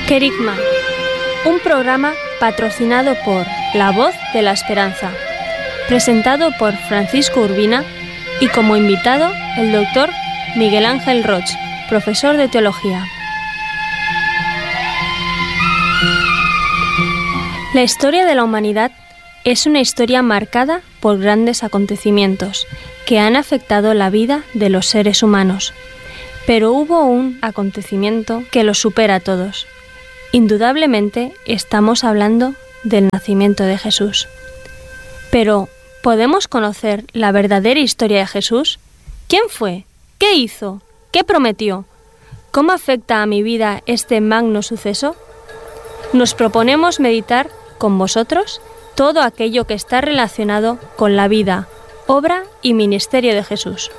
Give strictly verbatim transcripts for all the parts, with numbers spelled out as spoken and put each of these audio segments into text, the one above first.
Querigma, un programa patrocinado por La Voz de la Esperanza, presentado por Francisco Urbina y como invitado el doctor Miguel Ángel Roig, profesor de Teología. La historia de la humanidad es una historia marcada por grandes acontecimientos que han afectado la vida de los seres humanos. Pero hubo un acontecimiento que los supera a todos. Indudablemente estamos hablando del nacimiento de Jesús. Pero, ¿podemos conocer la verdadera historia de Jesús? ¿Quién fue? ¿Qué hizo? ¿Qué prometió? ¿Cómo afecta a mi vida este magno suceso? Nos proponemos meditar con vosotros todo aquello que está relacionado con la vida, obra y ministerio de Jesús.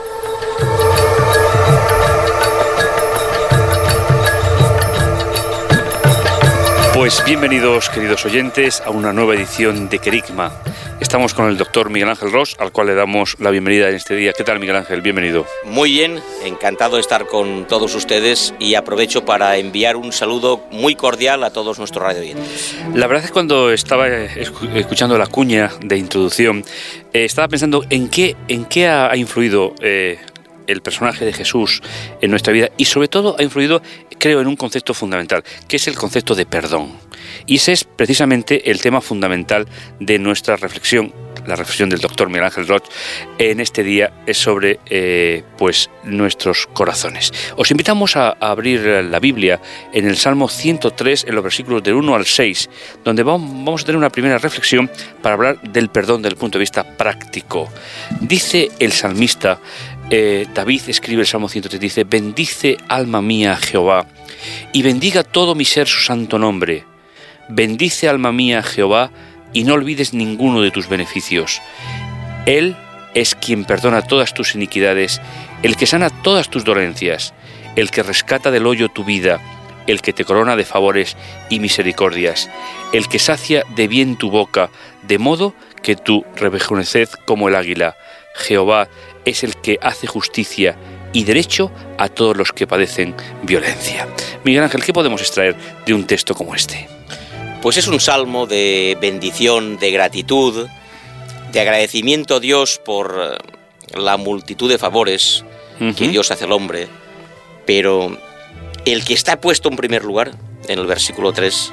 Pues bienvenidos, queridos oyentes, a una nueva edición de Querigma. Estamos con el doctor Miguel Ángel Roig, al cual le damos la bienvenida en este día. ¿Qué tal, Miguel Ángel? Bienvenido. Muy bien, encantado de estar con todos ustedes y aprovecho para enviar un saludo muy cordial a todos nuestros radioyentes. La verdad es que cuando estaba escuchando la cuña de introducción, eh, estaba pensando en qué, en qué ha influido eh, el personaje de Jesús en nuestra vida y sobre todo ha influido, creo, en un concepto fundamental, que es el concepto de perdón. Y ese es precisamente el tema fundamental de nuestra reflexión, la reflexión del doctor Miguel Ángel Roig en este día es sobre eh, pues nuestros corazones. Os invitamos a, a abrir la Biblia en el Salmo ciento tres, en los versículos del uno al seis, donde vamos, vamos a tener una primera reflexión para hablar del perdón desde el punto de vista práctico. Dice el salmista, eh, David escribe el Salmo ciento tres, dice: bendice alma mía a Jehová, y bendiga todo mi ser su santo nombre. Bendice alma mía a Jehová, y no olvides ninguno de tus beneficios. Él es quien perdona todas tus iniquidades, el que sana todas tus dolencias, el que rescata del hoyo tu vida, el que te corona de favores y misericordias, el que sacia de bien tu boca, de modo que tú rejuveneced como el águila. Jehová es el que hace justicia y derecho a todos los que padecen violencia. Miguel Ángel, ¿qué podemos extraer de un texto como este? Pues es un salmo de bendición, de gratitud, de agradecimiento a Dios por la multitud de favores uh-huh. que Dios hace al hombre, pero el que está puesto en primer lugar, en el versículo tres,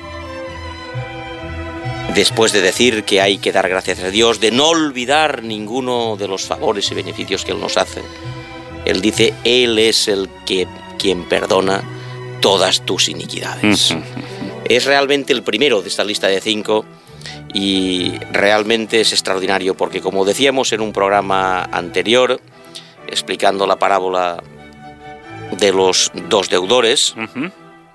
después de decir que hay que dar gracias a Dios, de no olvidar ninguno de los favores y beneficios que Él nos hace, Él dice: Él es el que quien perdona todas tus iniquidades. Uh-huh. Es realmente el primero de esta lista de cinco y realmente es extraordinario porque, como decíamos en un programa anterior, explicando la parábola de los dos deudores, uh-huh.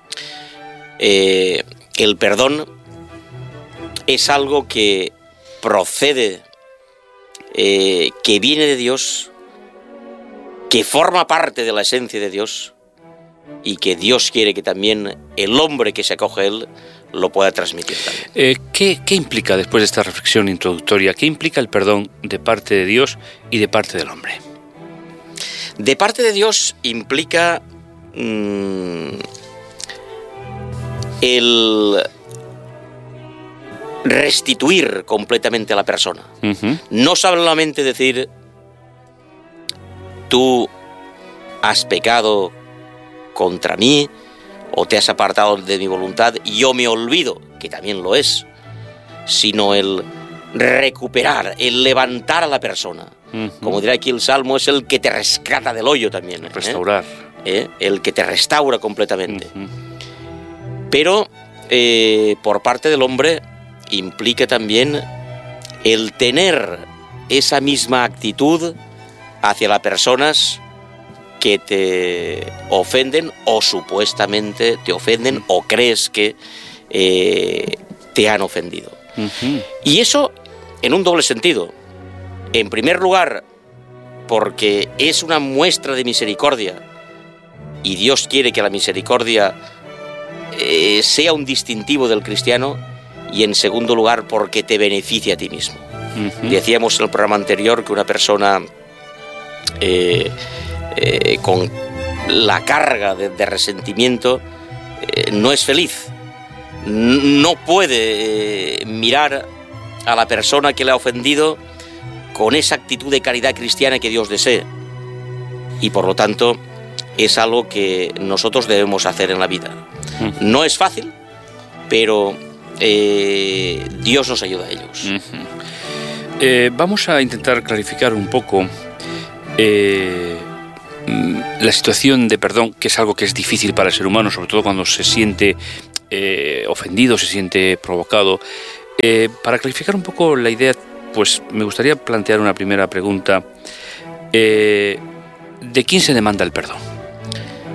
eh, el perdón es algo que procede, eh, que viene de Dios, que forma parte de la esencia de Dios, y que Dios quiere que también el hombre que se acoge a Él lo pueda transmitir también. Eh, ¿qué, ¿Qué implica, después de esta reflexión introductoria, qué implica el perdón de parte de Dios y de parte del hombre? De parte de Dios implica mmm, el restituir completamente a la persona. Uh-huh. No solamente decir: tú has pecado contra mí, o te has apartado de mi voluntad y yo me olvido, que también lo es, sino el recuperar, el levantar a la persona. Uh-huh. Como dirá aquí el Salmo, es el que te rescata del hoyo también. Restaurar. ¿Eh? ¿Eh? El que te restaura completamente. Uh-huh. Pero eh, por parte del hombre implica también el tener esa misma actitud hacia las personas que te ofenden o supuestamente te ofenden uh-huh. o crees que eh, te han ofendido. Uh-huh. Y eso en un doble sentido. En primer lugar, porque es una muestra de misericordia y Dios quiere que la misericordia eh, sea un distintivo del cristiano, y en segundo lugar porque te beneficia a ti mismo. Uh-huh. Decíamos en el programa anterior que una persona eh, Eh, con la carga de, de resentimiento eh, no es feliz, no puede mirar a la persona que le ha ofendido con esa actitud de caridad cristiana que Dios desea. Y por lo tanto es algo que nosotros debemos hacer en la vida. No es fácil, pero eh, Dios nos ayuda a ellos. Uh-huh. eh, vamos a intentar clarificar un poco eh, la situación de perdón, que es algo que es difícil para el ser humano, sobre todo cuando se siente eh, ofendido, se siente provocado. Eh, para clarificar un poco la idea, pues me gustaría plantear una primera pregunta. Eh, ¿De quién se demanda el perdón?